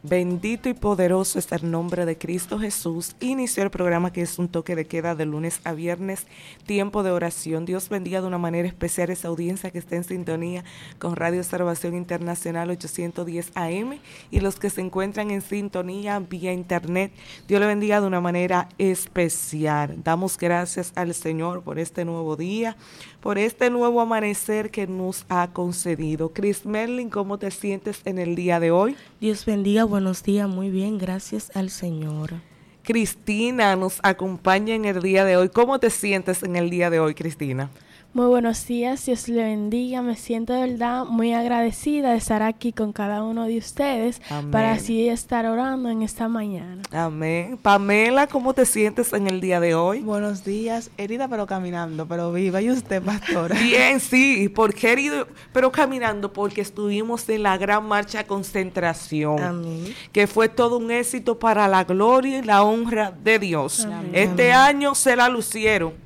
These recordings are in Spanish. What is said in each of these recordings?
Bendito y poderoso es el nombre de Cristo Jesús. Inició el programa que es un toque de queda de lunes a viernes, tiempo de oración. Dios bendiga de una manera especial esa audiencia que está en sintonía con Radio Salvación Internacional 810 AM y los que se encuentran en sintonía vía internet. Dios le bendiga de una manera especial. Damos gracias al Señor por este nuevo día, por este nuevo amanecer que nos ha concedido. Chris Merlin, ¿cómo te sientes en el día de hoy? Dios bendiga, buenos días, muy bien, gracias al Señor. Cristina nos acompaña en el día de hoy. ¿Cómo te sientes en el día de hoy, Cristina? Muy buenos días, Dios le bendiga, me siento de verdad muy agradecida de estar aquí con cada uno de ustedes. Amén. Para así estar orando en esta mañana. Amén. Pamela, ¿cómo te sientes en el día de hoy? Buenos días, herida pero caminando, pero viva. ¿Y usted, pastora? Bien, sí, porque herido pero caminando, porque estuvimos en la gran marcha de concentración. Amén. Que fue todo un éxito para la gloria y la honra de Dios. Amén. Este año se la lucieron.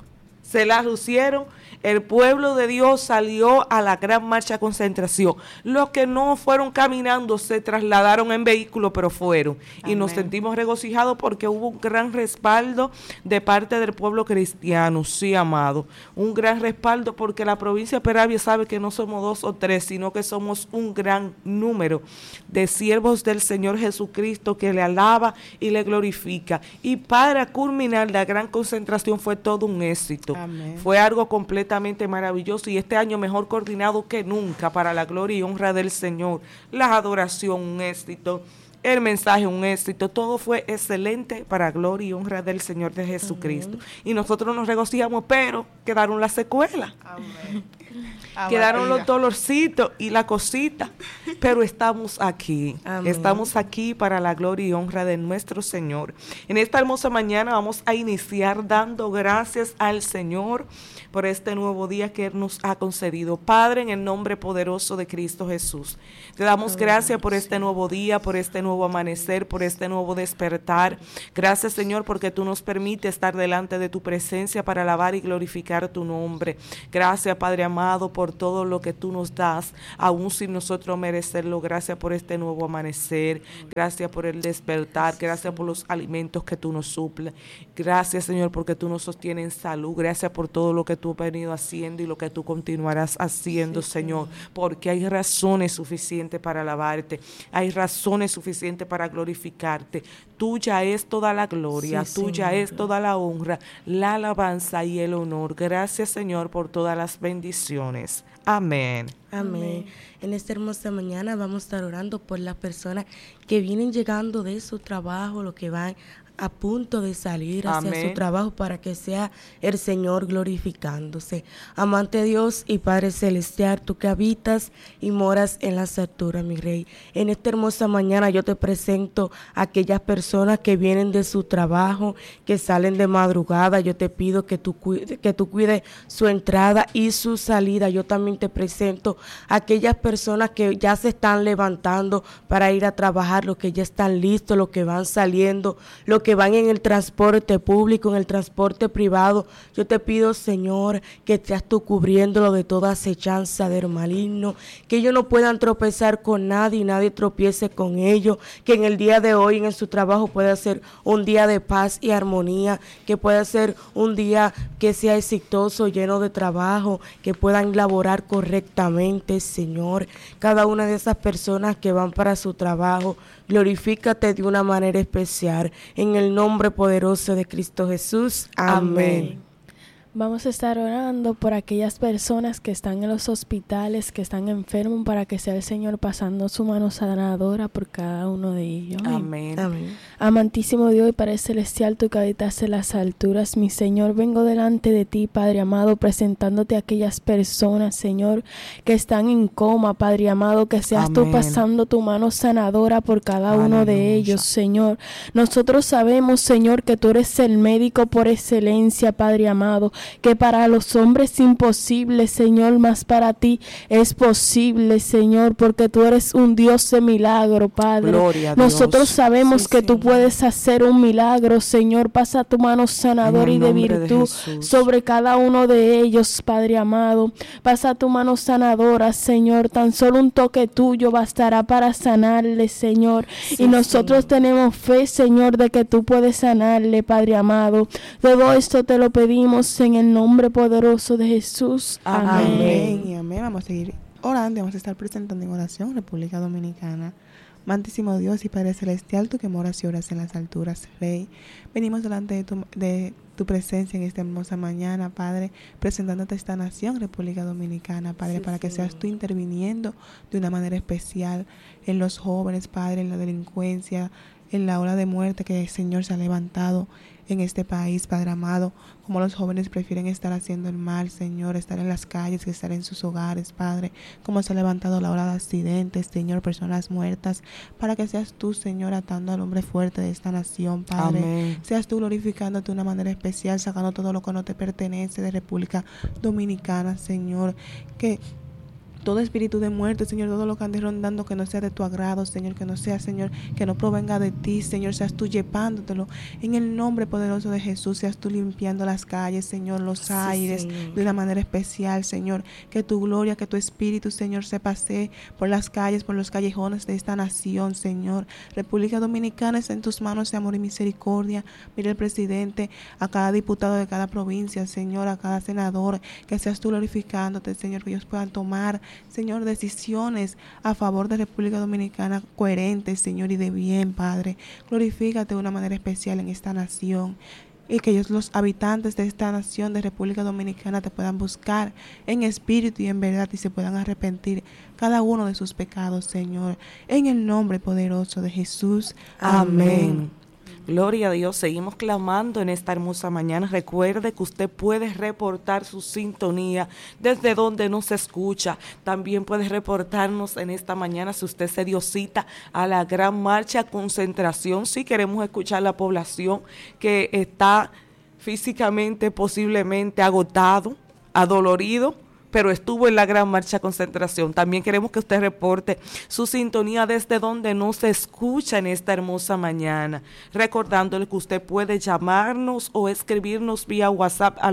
El pueblo de Dios salió a la gran marcha de concentración. Los que no fueron caminando se trasladaron en vehículo, pero fueron. Amén. Y nos sentimos regocijados porque hubo un gran respaldo de parte del pueblo cristiano, sí, amado. Un gran respaldo porque la provincia de Peravia sabe que no somos 2 o 3, sino que somos un gran número de siervos del Señor Jesucristo que le alaba y le glorifica. Y para culminar la gran concentración fue todo un éxito. Amén. Fue algo completamente maravilloso y este año mejor coordinado que nunca para la gloria y honra del Señor. La adoración, un éxito. El mensaje, un éxito. Todo fue excelente para gloria y honra del Señor de Jesucristo. Amén. Y nosotros nos regocijamos, pero quedaron las secuelas. Amén. Quedaron los dolorcitos y la cosita, pero estamos aquí. Amén. Estamos aquí para la gloria y honra de nuestro Señor. En esta hermosa mañana vamos a iniciar dando gracias al Señor por este nuevo día que Él nos ha concedido. Padre, en el nombre poderoso de Cristo Jesús, te damos gracias por este nuevo día, por este nuevo amanecer, por este nuevo despertar. Gracias, Señor, porque tú nos permites estar delante de tu presencia para alabar y glorificar tu nombre. Gracias, Padre amado, por todo lo que tú nos das, aún sin nosotros merecerlo. Gracias por este nuevo amanecer. Gracias por el despertar. Gracias por los alimentos que tú nos suples. Gracias, Señor, porque tú nos sostienes en salud. Gracias por todo lo que tú has venido haciendo y lo que tú continuarás haciendo, sí, Señor, porque hay razones suficientes para alabarte, hay razones suficientes para glorificarte. Tuya es toda la gloria, sí, tuya Señor. Es toda la honra, la alabanza y el honor. Gracias, Señor, por todas las bendiciones. Amén. Amén. En esta hermosa mañana vamos a estar orando por las personas que vienen llegando de su trabajo, los que van a punto de salir hacia Amén. Su trabajo, para que sea el Señor glorificándose. Amante Dios y Padre Celestial, tú que habitas y moras en las alturas, mi Rey. En esta hermosa mañana yo te presento a aquellas personas que vienen de su trabajo, que salen de madrugada. Yo te pido que tú cuides su entrada y su salida. Yo también te presento a aquellas personas que ya se están levantando para ir a trabajar, los que ya están listos, los que van saliendo, los que van en el transporte público, en el transporte privado. Yo te pido, Señor, que seas tú cubriéndolo de toda acechanza del maligno, que ellos no puedan tropezar con nadie y nadie tropiece con ellos, que en el día de hoy en su trabajo pueda ser un día de paz y armonía, que pueda ser un día que sea exitoso, lleno de trabajo, que puedan laborar correctamente, Señor. Cada una de esas personas que van para su trabajo, glorifícate de una manera especial. En el nombre poderoso de Cristo Jesús. Amén. Vamos a estar orando por aquellas personas que están en los hospitales, que están enfermos, para que sea el Señor pasando su mano sanadora por cada uno de ellos. Amén. Amén. Amantísimo Dios y Padre Celestial, tú que habitas en las alturas, mi Señor, vengo delante de ti, Padre amado, presentándote a aquellas personas, Señor, que están en coma, Padre amado, que seas Amén. Tú pasando tu mano sanadora por cada Aleluya. Uno de ellos, Señor. Nosotros sabemos, Señor, que tú eres el médico por excelencia, Padre amado, que para los hombres es imposible, Señor, mas para ti es posible, Señor, porque tú eres un Dios de milagro, Padre. Gloria a Nosotros Dios. sabemos que tú Señor. puedes hacer un milagro, Señor. Pasa tu mano sanadora y de virtud sobre cada uno de ellos, Padre amado. Pasa tu mano sanadora, Señor. Tan solo un toque tuyo bastará para sanarle, Señor. Sí, y nosotros tenemos fe, Señor, de que tú puedes sanarle, Padre amado. Todo esto te lo pedimos en el nombre poderoso de Jesús. Amén. Amén y amén. Vamos a seguir orando y vamos a estar presentando en oración República Dominicana. Amantísimo Dios y Padre Celestial, tú que moras y oras en las alturas, Rey. Venimos delante de tu presencia en esta hermosa mañana, Padre, presentándote esta nación, República Dominicana, Padre, Sí, para que Señor. seas tú interviniendo de una manera especial en los jóvenes, Padre, en la delincuencia, en la ola de muerte que el Señor se ha levantado en este país, Padre amado, como los jóvenes prefieren estar haciendo el mal, Señor, estar en las calles que estar en sus hogares, Padre, como se ha levantado la ola de accidentes, Señor, personas muertas, para que seas tú, Señor, atando al hombre fuerte de esta nación, Padre. Amén. Seas tú glorificándote de una manera especial, sacando todo lo que no te pertenece de República Dominicana, Señor, que todo espíritu de muerte, Señor, todo lo que ande rondando que no sea de tu agrado, Señor, que no sea, Señor, que no provenga de ti, Señor, seas tú llevándotelo en el nombre poderoso de Jesús, seas tú limpiando las calles, Señor, los aires, Señor. de una manera especial, Señor, que tu gloria, que tu espíritu, Señor, se pase por las calles, por los callejones de esta nación, Señor. República Dominicana está en tus manos de amor y misericordia. Mira el presidente, a cada diputado de cada provincia, Señor, a cada senador, que seas tú glorificándote, Señor, que ellos puedan tomar, Señor, decisiones a favor de República Dominicana coherentes, Señor, y de bien, Padre. Glorifícate de una manera especial en esta nación y que ellos, los habitantes de esta nación de República Dominicana, te puedan buscar en espíritu y en verdad y se puedan arrepentir cada uno de sus pecados, Señor, en el nombre poderoso de Jesús. Amén. Gloria a Dios, seguimos clamando en esta hermosa mañana. Recuerde que usted puede reportar su sintonía desde donde nos escucha. También puede reportarnos en esta mañana si usted se dio cita a la gran marcha concentración. Si queremos escuchar a la población que está físicamente posiblemente agotado, adolorido, pero estuvo en la gran marcha concentración. También queremos que usted reporte su sintonía desde donde nos escucha en esta hermosa mañana, recordándole que usted puede llamarnos o escribirnos vía WhatsApp al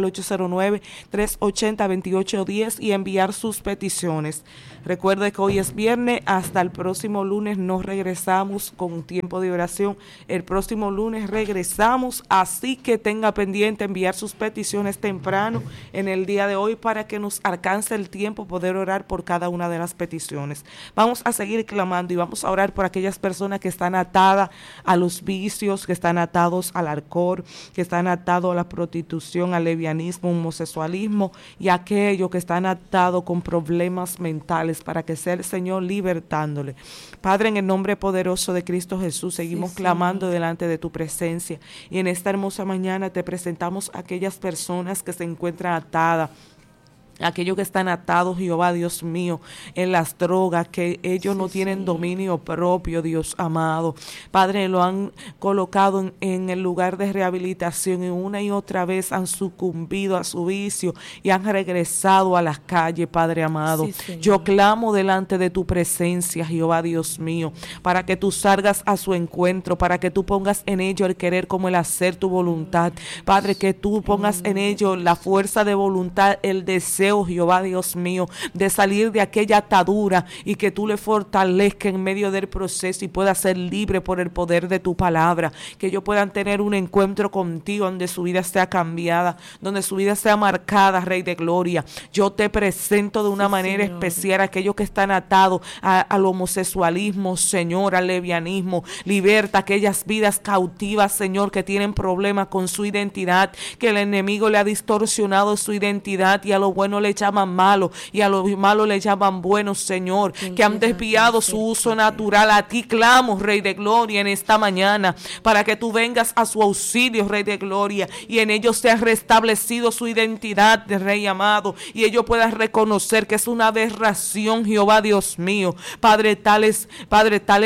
809-380-2810 y enviar sus peticiones. Recuerde que hoy es viernes, hasta el próximo lunes nos regresamos con un tiempo de oración. El próximo lunes regresamos, así que tenga pendiente enviar sus peticiones temprano en el día de hoy para que nos alcance el tiempo poder orar por cada una de las peticiones. Vamos a seguir clamando y vamos a orar por aquellas personas que están atadas a los vicios, que están atados al alcohol, que están atados a la prostitución, al lesbianismo, homosexualismo y aquellos que están atados con problemas mentales, para que sea el Señor libertándole. Padre, en el nombre poderoso de Cristo Jesús, seguimos clamando delante de tu presencia y en esta hermosa mañana te presentamos a aquellas personas que se encuentran atadas, aquellos que están atados, Jehová, Dios mío, en las drogas, que ellos no tienen dominio propio, Dios amado. Padre, lo han colocado en el lugar de rehabilitación y una y otra vez han sucumbido a su vicio y han regresado a las calles, Padre amado. Yo clamo delante de tu presencia, Jehová, Dios mío, para que tú salgas a su encuentro, para que tú pongas en ellos el querer como el hacer tu voluntad. Padre, que tú pongas en ellos la fuerza de voluntad, el deseo, Jehová, Dios mío, de salir de aquella atadura y que tú le fortalezcas en medio del proceso y pueda ser libre por el poder de tu palabra, que ellos puedan tener un encuentro contigo donde su vida sea cambiada, donde su vida sea marcada, Rey de Gloria. Yo te presento de una manera especial a aquellos que están atados al homosexualismo, Señor, al lesbianismo. Liberta aquellas vidas cautivas, Señor, que tienen problemas con su identidad, que el enemigo le ha distorsionado su identidad y a lo bueno le llaman malo y a lo malo le llaman bueno, Señor, que han desviado su uso natural. A ti clamo, Rey de Gloria, en esta mañana, para que tú vengas a su auxilio, Rey de Gloria, y en ellos sea restablecido su identidad de Rey amado, y ellos puedan reconocer que es una aberración, Jehová, Dios mío, Padre, tales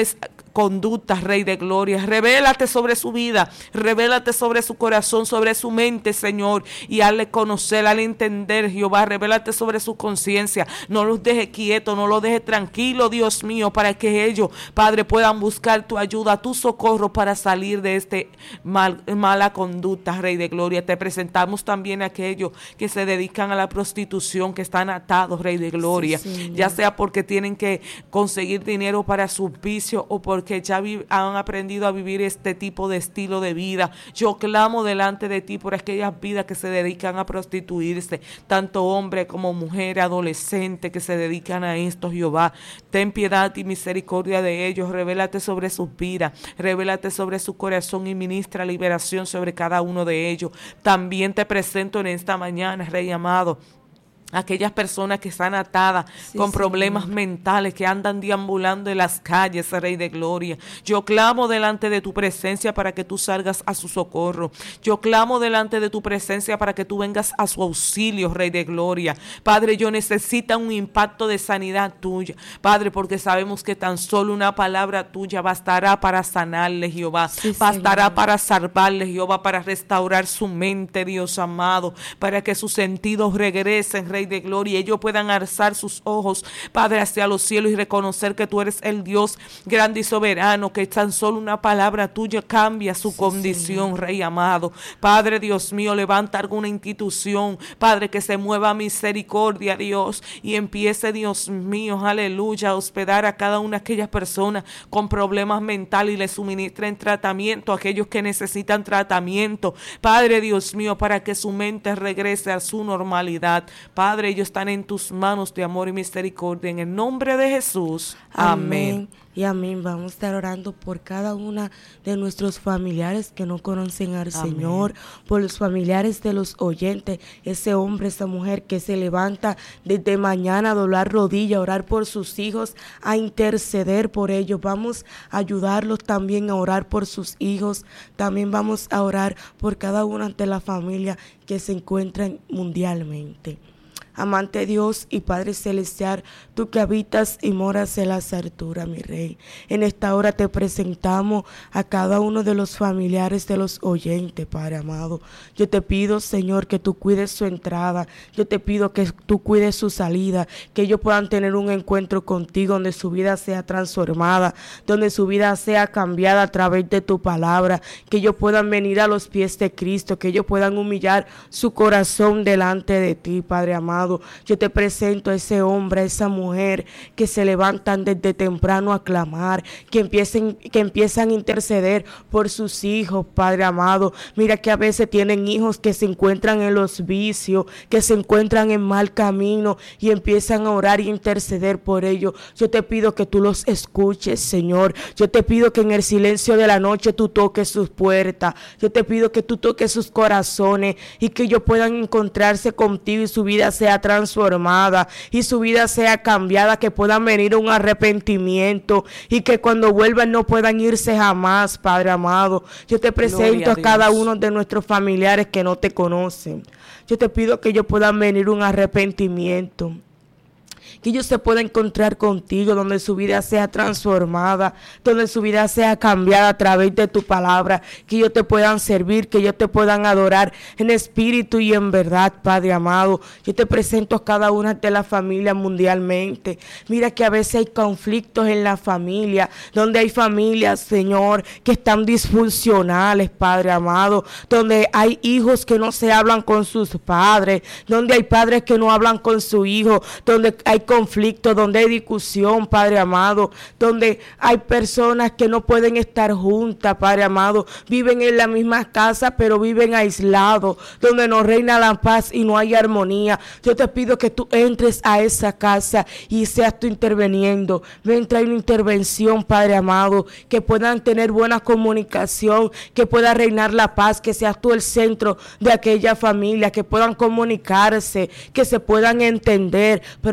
conductas, Rey de Gloria. Revélate sobre su vida, revélate sobre su corazón, sobre su mente, Señor, y hazle conocer, hazle entender, Jehová. Revélate sobre su conciencia, no los deje quietos, no los deje tranquilo, Dios mío, para que ellos, Padre, puedan buscar tu ayuda, tu socorro para salir de este mala conducta, Rey de Gloria. Te presentamos también a aquellos que se dedican a la prostitución, que están atados, Rey de Gloria, sí, ya sea porque tienen que conseguir dinero para sus vicios o porque ya han aprendido a vivir este tipo de estilo de vida. Yo clamo delante de ti por aquellas vidas que se dedican a prostituirse, tanto hombre como mujer, adolescente que se dedican a esto, Jehová. Ten piedad y misericordia de ellos, revélate sobre sus vidas, revélate sobre su corazón y ministra liberación sobre cada uno de ellos. También te presento en esta mañana, Rey amado, aquellas personas que están atadas con problemas mentales, que andan deambulando en las calles, Rey de Gloria. Yo clamo delante de tu presencia para que tú salgas a su socorro. Yo clamo delante de tu presencia para que tú vengas a su auxilio, Rey de Gloria. Padre, yo necesito un impacto de sanidad tuya, Padre, porque sabemos que tan solo una palabra tuya bastará para sanarle, Jehová. Bastará, Señor, para salvarle, Jehová, para restaurar su mente, Dios amado, para que sus sentidos regresen, Rey de Gloria, y ellos puedan alzar sus ojos, Padre, hacia los cielos y reconocer que tú eres el Dios grande y soberano, que tan solo una palabra tuya cambia su condición, Señor. Rey amado. Padre, Dios mío, levanta alguna institución, Padre, que se mueva misericordia, Dios, y empiece, Dios mío, aleluya, a hospedar a cada una de aquellas personas con problemas mentales y le suministren tratamiento a aquellos que necesitan tratamiento, Padre, Dios mío, para que su mente regrese a su normalidad. Padre, ellos están en tus manos de amor y misericordia, en el nombre de Jesús. Amén. Y amén. Vamos a estar orando por cada una de nuestros familiares que no conocen al Señor, por los familiares de los oyentes, ese hombre, esa mujer que se levanta desde mañana a doblar rodilla, a orar por sus hijos, a interceder por ellos. Vamos a ayudarlos también a orar por sus hijos. También vamos a orar por cada una de las familias que se encuentran mundialmente. Amante Dios y Padre Celestial, tú que habitas y moras en las alturas, mi Rey. En esta hora te presentamos a cada uno de los familiares de los oyentes, Padre amado. Yo te pido, Señor, que tú cuides su entrada. Yo te pido que tú cuides su salida, que ellos puedan tener un encuentro contigo donde su vida sea transformada, donde su vida sea cambiada a través de tu palabra, que ellos puedan venir a los pies de Cristo, que ellos puedan humillar su corazón delante de ti, Padre amado. Yo te presento a ese hombre, a esa mujer que se levantan desde temprano a clamar, que empiezan a interceder por sus hijos, Padre amado. Mira que a veces tienen hijos que se encuentran en los vicios, que se encuentran en mal camino y empiezan a orar y interceder por ellos. Yo te pido que tú los escuches, Señor. Yo te pido que en el silencio de la noche tú toques sus puertas. Yo te pido que tú toques sus corazones y que ellos puedan encontrarse contigo y su vida sea transformada y su vida sea cambiada, que puedan venir a un arrepentimiento y que cuando vuelvan no puedan irse jamás, Padre amado. Yo te presento a cada uno de nuestros familiares que no te conocen. Yo te pido que ellos puedan venir a un arrepentimiento, que ellos se puedan encontrar contigo, donde su vida sea transformada, donde su vida sea cambiada a través de tu palabra, que ellos te puedan servir, que ellos te puedan adorar en espíritu y en verdad, Padre amado. Yo te presento a cada una de las familias mundialmente. Mira que a veces hay conflictos en la familia, donde hay familias, Señor, que están disfuncionales, Padre amado, donde hay hijos que no se hablan con sus padres, donde hay padres que no hablan con su hijo, donde hay conflicto, donde hay discusión, Padre amado, donde hay personas que no pueden estar juntas, Padre amado, viven en la misma casa pero viven aislados, donde no reina la paz y no hay armonía. Yo te pido que tú entres a esa casa y seas tú interviniendo. Ven, trae una intervención, Padre amado, que puedan tener buena comunicación, que pueda reinar la paz, que seas tú el centro de aquella familia, que puedan comunicarse, que se puedan entender. Pero yo también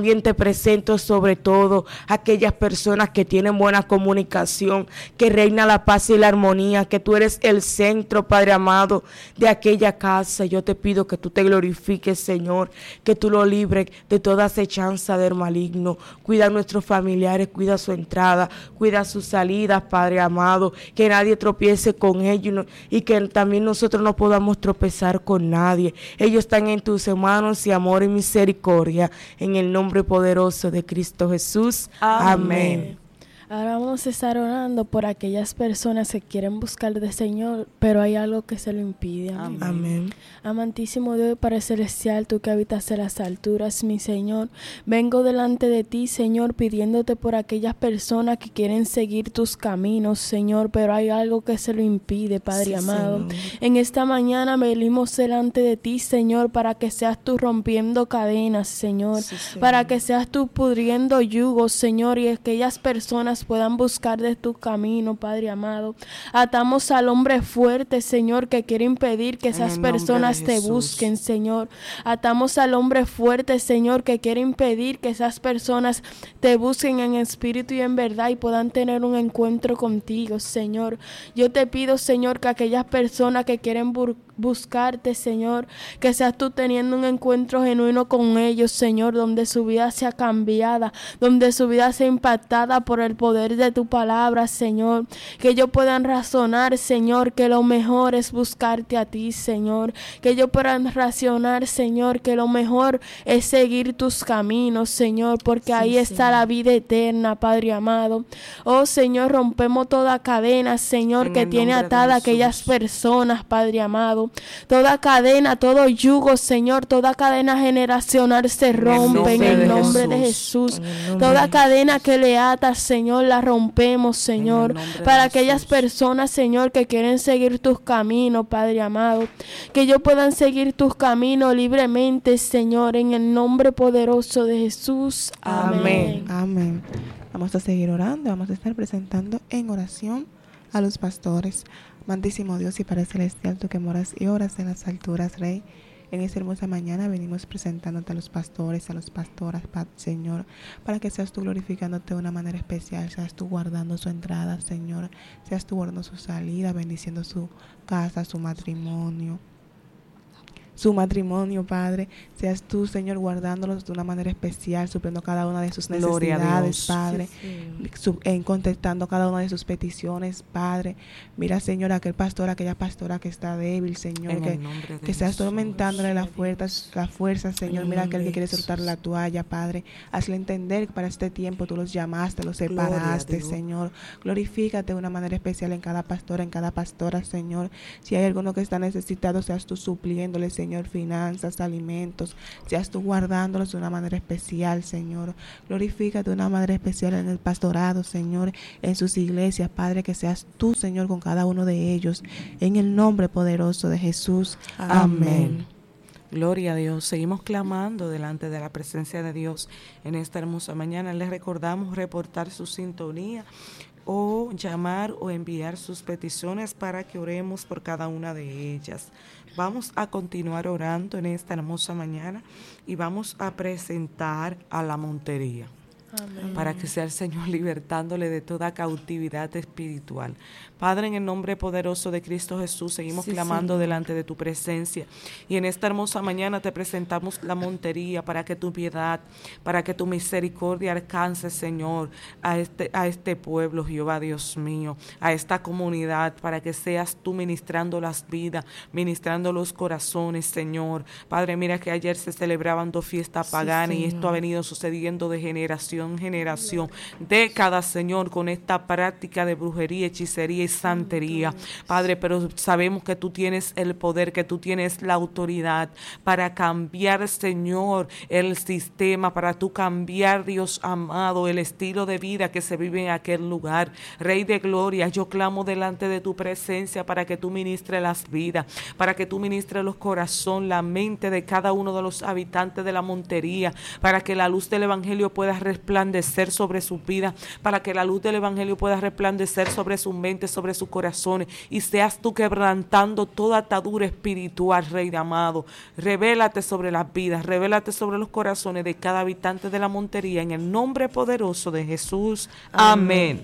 también te presento sobre todo aquellas personas que tienen buena comunicación, que reina la paz y la armonía, que tú eres el centro, Padre amado, de aquella casa. Yo te pido que tú te glorifiques, Señor, que tú lo libres de toda acechanza del maligno. Cuida a nuestros familiares, cuida su entrada, cuida sus salidas, Padre amado, que nadie tropiece con ellos y que también nosotros no podamos tropezar con nadie. Ellos están en tus manos y amor y misericordia, en el nombre poderoso de Cristo Jesús. Amén. Ahora vamos a estar orando por aquellas personas que quieren buscar del Señor, pero hay algo que se lo impide. Amén. Amén. Amantísimo Dios y Padre Celestial, tú que habitas en las alturas, mi Señor, vengo delante de ti, Señor, pidiéndote por aquellas personas que quieren seguir tus caminos, Señor, pero hay algo que se lo impide, Padre amado. Señor. En esta mañana venimos delante de ti, Señor, para que seas tú rompiendo cadenas, Señor, para que seas tú pudriendo yugos, Señor, y aquellas personas puedan buscar de tu camino, Padre amado. Atamos al hombre fuerte, Señor, que quiere impedir que esas personas te busquen, Señor. Atamos al hombre fuerte, Señor, que quiere impedir que esas personas te busquen en espíritu y en verdad y puedan tener un encuentro contigo, Señor. Yo te pido, Señor, que aquellas personas que quieren buscarte, Señor, que seas tú teniendo un encuentro genuino con ellos, Señor, donde su vida sea cambiada, donde su vida sea impactada por el poder de tu palabra, Señor, que ellos puedan razonar, Señor, que lo mejor es buscarte a ti, Señor, que ellos puedan razonar, Señor, que lo mejor es seguir tus caminos, Señor, porque ahí está la vida eterna, Padre amado. Oh, Señor, rompemos toda cadena, Señor, que tiene atada a aquellas personas, Padre amado. Toda cadena, todo yugo, Señor, toda cadena generacional se rompe en el nombre de Jesús. Toda cadena que le ata, Señor, la rompemos, Señor, para aquellas personas, Señor, que quieren seguir tus caminos, Padre amado, que ellos puedan seguir tus caminos libremente, Señor, en el nombre poderoso de Jesús. Amén. Amén. Vamos a seguir orando, vamos a estar presentando en oración a los pastores. Amantísimo Dios y Padre Celestial, tú que moras y oras en las alturas, Rey, en esta hermosa mañana venimos presentándote a los pastores, a las pastoras, Señor, para que seas tú glorificándote de una manera especial, seas tú guardando su entrada, Señor, seas tú guardando su salida, bendiciendo su casa, su matrimonio, Padre, seas tú, Señor, guardándolos de una manera especial, supliendo cada una de sus necesidades, Padre, contestando cada una de sus peticiones, Padre. Mira, Señor, aquel pastor, aquella pastora que está débil, Señor, que seas tú aumentándole la fuerza, Señor. Mira aquel que quiere soltar la toalla, Padre, hazle entender que para este tiempo tú los llamaste, los separaste, Señor. Glorifícate de una manera especial en cada pastor, en cada pastora, Señor. Si hay alguno que está necesitado, seas tú supliéndole, Señor, finanzas, alimentos, seas tú guardándolos de una manera especial, Señor. Glorifícate de una manera especial en el pastorado, Señor, en sus iglesias, Padre, que seas tú, Señor, con cada uno de ellos, en el nombre poderoso de Jesús. Amén. Gloria a Dios. Seguimos clamando delante de la presencia de Dios en esta hermosa mañana. Les recordamos reportar su sintonía o llamar o enviar sus peticiones para que oremos por cada una de ellas. Vamos a continuar orando en esta hermosa mañana y vamos a presentar a la montería. Amén. Para que sea el Señor libertándole de toda cautividad espiritual. Padre, en el nombre poderoso de Cristo Jesús, seguimos clamando delante de tu presencia. Y en esta hermosa mañana te presentamos la montería para que tu piedad, para que tu misericordia alcance, Señor, a este pueblo, Jehová Dios mío, a esta comunidad, para que seas tú ministrando las vidas, ministrando los corazones, Señor. Padre, mira que ayer se celebraban 2 fiestas paganas y esto ha venido sucediendo de generación en generación, décadas, Señor, con esta práctica de brujería, hechicería y santería, Padre, pero sabemos que tú tienes el poder, que tú tienes la autoridad para cambiar, Señor, el sistema, para tú cambiar, Dios amado, el estilo de vida que se vive en aquel lugar. Rey de gloria, yo clamo delante de tu presencia para que tú ministres las vidas, para que tú ministres los corazones, la mente de cada uno de los habitantes de la montería, para que la luz del evangelio pueda resplandecer resplandecer sobre su vida, para que la luz del Evangelio pueda resplandecer sobre su mente, sobre sus corazones, y seas tú quebrantando toda atadura espiritual, Rey amado. Revélate sobre las vidas, revélate sobre los corazones de cada habitante de la Montería, en el nombre poderoso de Jesús. Amén.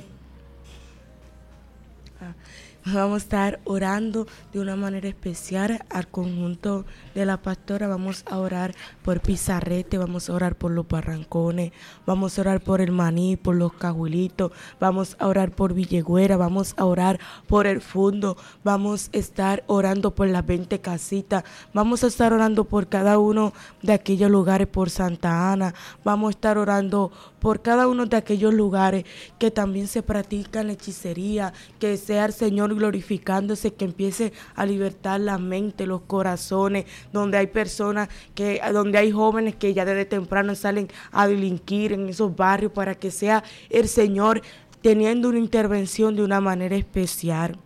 Vamos a estar orando de una manera especial al conjunto de la pastora. Vamos a orar por Pizarrete, vamos a orar por los Barrancones, vamos a orar por el Maní, por los Cajuelitos, vamos a orar por Villegüera, vamos a orar por el Fundo, vamos a estar orando por las 20 casitas, vamos a estar orando por cada uno de aquellos lugares, por Santa Ana, vamos a estar orando por cada uno de aquellos lugares que también se practican la hechicería, que sea el Señor glorificándose, que empiece a libertar la mente, los corazones, donde hay personas donde hay jóvenes que ya desde temprano salen a delinquir en esos barrios, para que sea el Señor teniendo una intervención de una manera especial.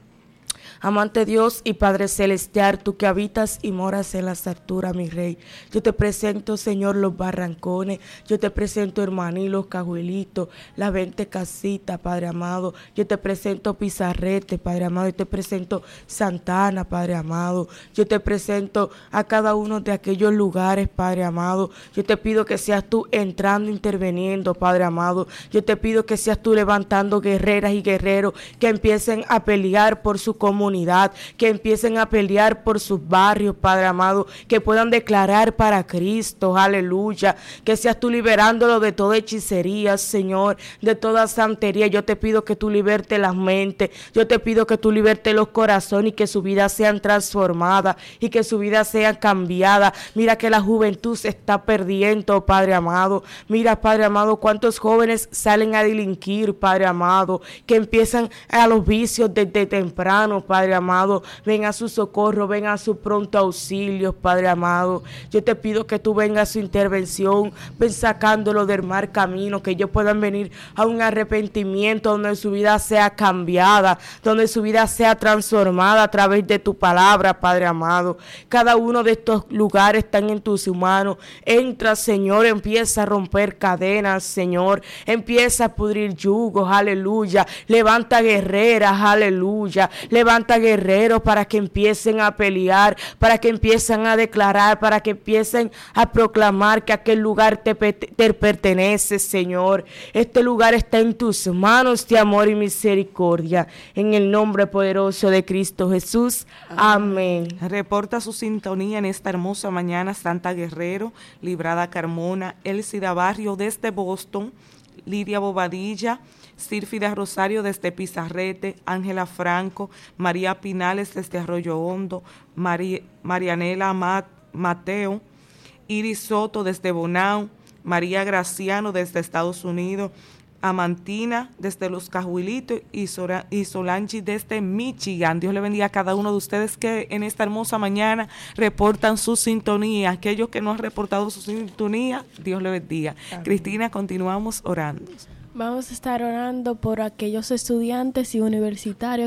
Amante Dios y Padre Celestial, tú que habitas y moras en las alturas, mi Rey, yo te presento, Señor, los Barrancones, yo te presento, Hermaní, los Cajuelitos, las 20 casitas, Padre amado, yo te presento Pizarrete, Padre amado, yo te presento Santa Ana, Padre amado, yo te presento a cada uno de aquellos lugares, Padre amado, yo te pido que seas tú entrando, interviniendo, Padre amado, yo te pido que seas tú levantando guerreras y guerreros que empiecen a pelear por su comunidad, que empiecen a pelear por sus barrios, Padre amado, que puedan declarar para Cristo, aleluya, que seas tú liberándolo de toda hechicería, Señor, de toda santería. Yo te pido que tú libertes las mentes, yo te pido que tú libertes los corazones y que su vida sean transformadas y que su vida sea cambiada. Mira que la juventud se está perdiendo, Padre amado. Mira, Padre amado, cuántos jóvenes salen a delinquir, Padre amado, que empiezan a los vicios desde temprano, Padre amado. Ven a su socorro, ven a su pronto auxilio, Padre amado. Yo te pido que tú vengas a su intervención, ven sacándolo del mal camino, que ellos puedan venir a un arrepentimiento donde su vida sea cambiada, donde su vida sea transformada a través de tu palabra, Padre amado. Cada uno de estos lugares están en tus manos. Entra, Señor, empieza a romper cadenas, Señor, empieza a pudrir yugos, aleluya. Levanta guerreras, aleluya. Levanta guerreros para que empiecen a pelear, para que empiecen a declarar, para que empiecen a proclamar que aquel lugar te pertenece, Señor. Este lugar está en tus manos de amor y misericordia. En el nombre poderoso de Cristo Jesús. Amén. Reporta su sintonía en esta hermosa mañana Santa Guerrero, Librada Carmona, Elcida Barrio desde Boston, Lidia Bobadilla, Sírfida Rosario desde Pizarrete, Ángela Franco, María Pinales desde Arroyo Hondo, Marianela Mateo, Iris Soto desde Bonao, María Graciano desde Estados Unidos, Amantina desde Los Cajuelitos y Solange desde Michigan. Dios le bendiga a cada uno de ustedes que en esta hermosa mañana reportan su sintonía. Aquellos que no han reportado su sintonía, Dios le bendiga. Amén. Cristina, continuamos orando. Vamos a estar orando por aquellos estudiantes y universitarios